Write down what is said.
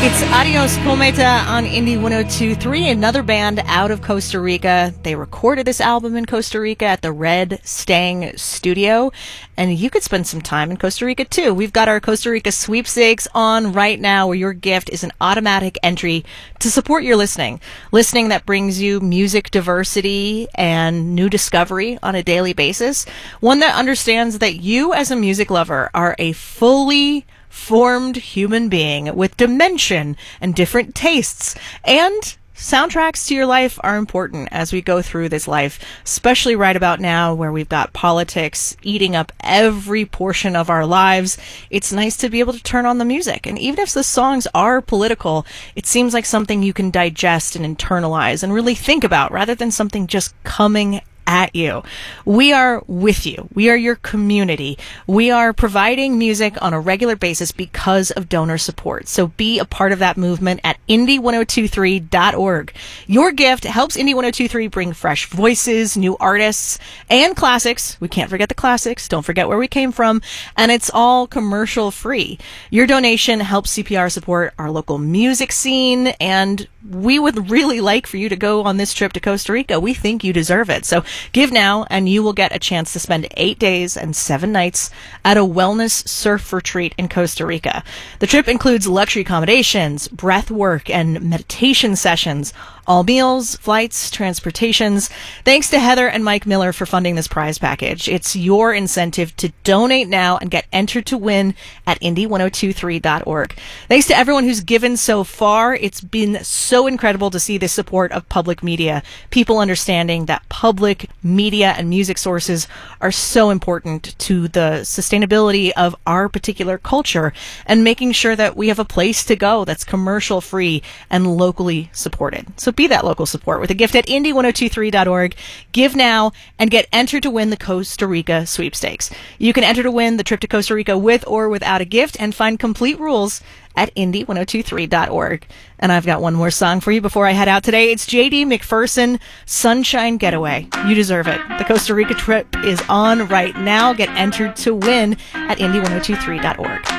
It's Adios Cometa on Indie 102.3, another band out of Costa Rica. They recorded this album in Costa Rica at the Red Stang Studio, and you could spend some time in Costa Rica too. We've got our Costa Rica sweepstakes on right now, where your gift is an automatic entry to support your listening that brings you music diversity and new discovery on a daily basis. One that understands that you as a music lover are a fully formed human being with dimension and different tastes, and soundtracks to your life are important as we go through this life, especially right about now where we've got politics eating up every portion of our lives. It's nice to be able to turn on the music, and even if the songs are political, it seems like something you can digest and internalize and really think about rather than something just coming at you. We are with you. We are your community. We are providing music on a regular basis because of donor support. So be a part of that movement at indie1023.org. Your gift helps Indie 1023 bring fresh voices, new artists, and classics. We can't forget the classics. Don't forget where we came from. And it's all commercial free. Your donation helps CPR support our local music scene, and we would really like for you to go on this trip to Costa Rica. We think you deserve it. So give now, and you will get a chance to spend 8 days and 7 nights at a wellness surf retreat in Costa Rica. The trip includes luxury accommodations, breath work, and meditation sessions, all meals, flights, transportations. Thanks to Heather and Mike Miller for funding this prize package. It's your incentive to donate now and get entered to win at indie1023.org. Thanks to everyone who's given so far. It's been so incredible to see the support of public media, people understanding that public media and music sources are so important to the sustainability of our particular culture, and making sure that we have a place to go that's commercial free and locally supported. So be that local support with a gift at indie1023.org. Give now and get entered to win the Costa Rica sweepstakes. You can enter to win the trip to Costa Rica with or without a gift, and find complete rules at indie1023.org. And I've got one more song for you before I head out today. It's J.D. McPherson, Sunshine Getaway. You deserve it. The Costa Rica trip is on right now. Get entered to win at indie1023.org.